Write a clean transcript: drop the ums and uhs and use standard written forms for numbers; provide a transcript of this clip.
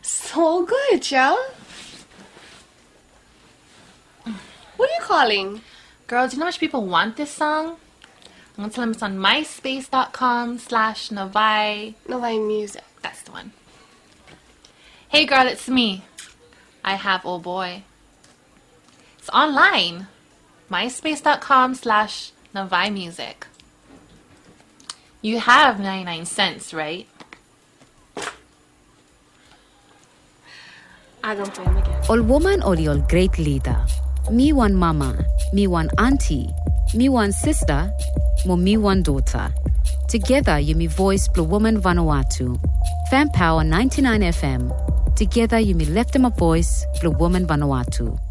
So good, yeah? What are you calling? Girls, you know how much people want this song? I'm going to tell them it's on myspace.com/Novai. Novai Music. That's the one. Hey girl, it's me. I have oh boy. It's online. myspace.com/Novai Music. You have 99 cents, right? I don't play him again. All woman or your great leader. Me one mama, me one auntie, me one sister, mo me one daughter. Together you me voice Blue Woman Vanuatu. Fan Power 99 FM. Together you me left them a voice Blue Woman Vanuatu.